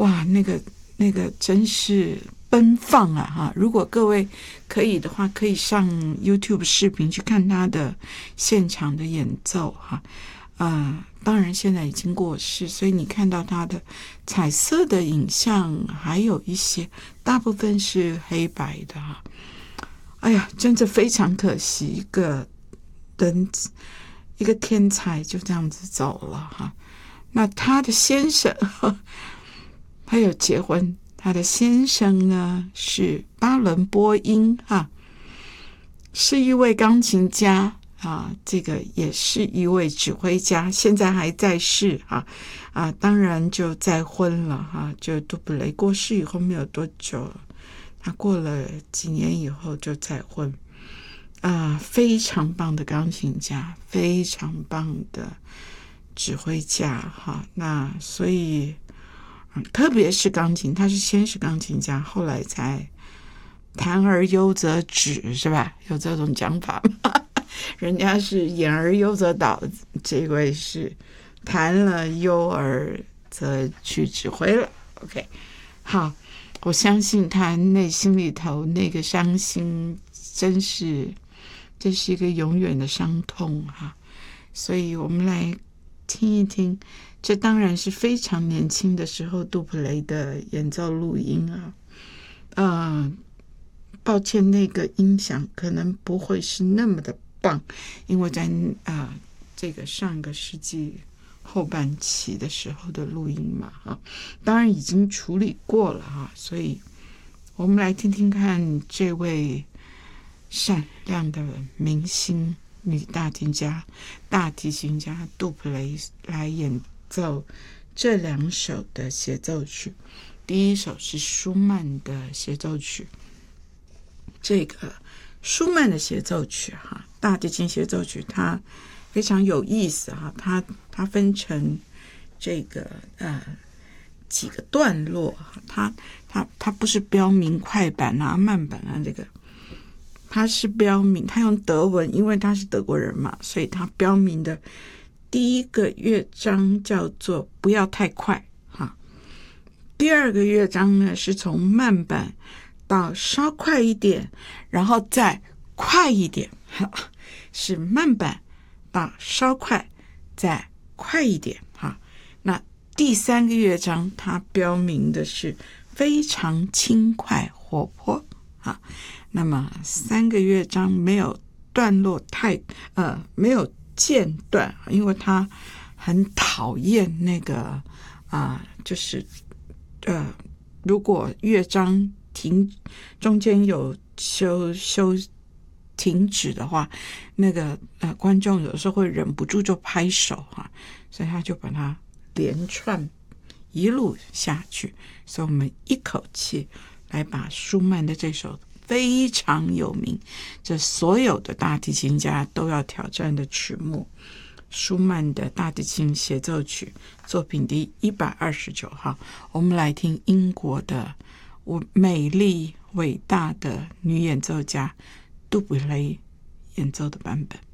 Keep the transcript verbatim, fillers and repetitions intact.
哇，那个那个真是奔放啊哈！如果各位可以的话，可以上 YouTube 视频去看他的现场的演奏哈。呃，当然现在已经过世，所以你看到他的彩色的影像还有一些，大部分是黑白的哈。哎呀，真的非常可惜，一个人一个天才就这样子走了哈。那他的先生他有结婚，他的先生呢是巴伦波音哈，是一位钢琴家啊，这个也是一位指挥家，现在还在世啊啊，当然就再婚了哈，就杜布雷过世以后没有多久，他过了几年以后就再婚啊，非常棒的钢琴家，非常棒的指挥家哈。那所以、嗯、特别是钢琴，他是先是钢琴家，后来才弹而优则止，是吧？有这种讲法吗？人家是演而优则导，这位是弹了优而则去指挥了。 OK， 好，我相信他内心里头那个伤心真是这是一个永远的伤痛哈。所以我们来听一听，这当然是非常年轻的时候杜普雷的演奏录音啊。呃抱歉，那个音响可能不会是那么的棒，因为在呃这个上个世纪后半期的时候的录音嘛哈，当然已经处理过了哈，所以我们来听听看这位闪亮的明星女大提琴家大提琴家杜普雷来演奏这两首的协奏曲。第一首是舒曼的协奏曲，这个舒曼的协奏曲哈，大提琴协奏曲它非常有意思哈，它它分成这个呃几个段落，它它它不是标明快板啊慢板啊，这个它是标明，它用德文，因为他是德国人嘛，所以他标明的第一个乐章叫做不要太快哈，第二个乐章呢是从慢板到稍快一点，然后再快一点，是慢板到稍快再快一点哈。那第三个乐章它标明的是非常轻快活泼啊。那么三个乐章没有段落太呃没有间断，因为他很讨厌那个啊、呃，就是呃如果乐章停中间有休休停止的话，那个呃观众有时候会忍不住就拍手哈、啊，所以他就把它连串一路下去，所以我们一口气来把舒曼的这首非常有名，这所有的大提琴家都要挑战的曲目，舒曼的大提琴协奏曲作品第一百二十九号，我们来听英国的美丽伟大的女演奏家杜普雷演奏的版本。